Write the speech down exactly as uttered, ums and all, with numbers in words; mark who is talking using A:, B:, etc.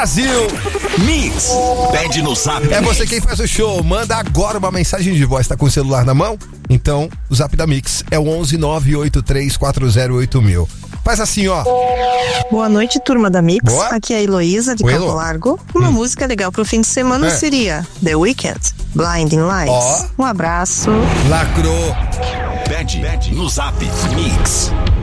A: Brasil.
B: Mix, pede no zap.
A: É você quem faz o show. Manda agora uma mensagem de voz. Tá com o celular na mão? Então, o zap da Mix é o onze nove oito três quatro zero oito mil. Faz assim, ó.
C: Boa noite, turma da Mix.
A: Boa.
C: Aqui é a Heloísa de
A: Oi,
C: Campo
A: Elo.
C: Largo. Uma
A: Hum.
C: música legal pro fim de semana
A: É.
C: seria The Weeknd, Blinding Lights.
A: Ó.
C: Um abraço.
A: Lacrou.
B: Pede no zap. Mix.